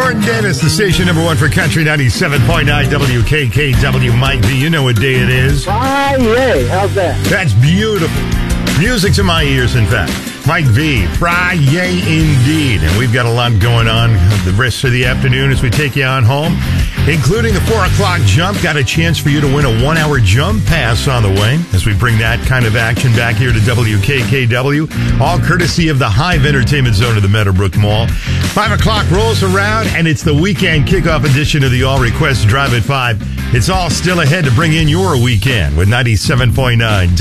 Jordan Davis, the station number one for Country 97.9 WKKW. Mike V, you know what day it is. Friday. How's that? That's beautiful. Music to my ears, in fact. Mike V, Friday indeed. And we've got a lot going on the rest of the afternoon as we take you on home, including the 4 o'clock jump. Got a chance for you to win a 1-hour jump pass on the way as we bring that kind of action back here to WKKW, all courtesy of the Hive Entertainment Zone of the Meadowbrook Mall. 5 o'clock rolls around, and it's the weekend kickoff edition of the All Request Drive at 5. It's all still ahead to bring in your weekend with 97.9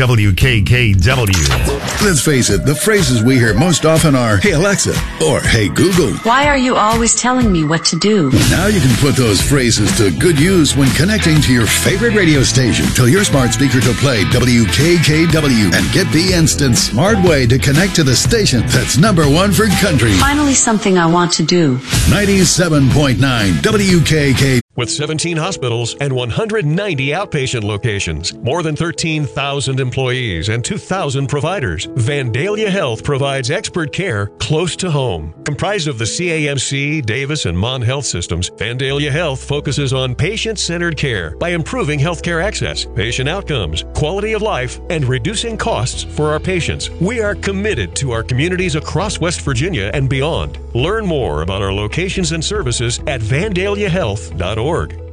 WKKW. Let's face it, the phrases we hear most often are, "Hey Alexa," or "Hey Google." Why are you always telling me what to do? Now you can put those phrases to good use when connecting to your favorite radio station. Tell your smart speaker to play WKKW and get the instant smart way to connect to the station that's number one for country. Finally something I want to do. 97.9 WKK. With 17 hospitals and 190 outpatient locations, more than 13,000 employees and 2,000 providers, Vandalia Health provides expert care close to home. Comprised of the CAMC, Davis, and Mon Health systems, Vandalia Health focuses on patient-centered care by improving healthcare access, patient outcomes, quality of life, and reducing costs for our patients. We are committed to our communities across West Virginia and beyond. Learn more about our locations and services at vandaliahealth.org.